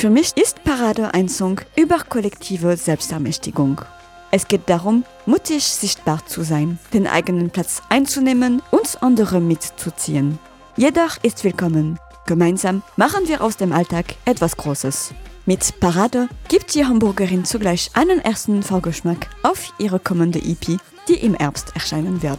Für mich ist Parade ein Song über kollektive Selbstermächtigung. Es geht darum, mutig sichtbar zu sein, den eigenen Platz einzunehmen und andere mitzuziehen. Jeder ist willkommen. Gemeinsam machen wir aus dem Alltag etwas Großes. Mit Parade gibt die Hamburgerin zugleich einen ersten Vorgeschmack auf ihre kommende EP, die im Herbst erscheinen wird.